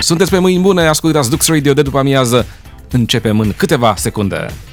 Sunteți pe mâini bune, ascultați Dux Radio de după amiază. Începem în câteva secunde.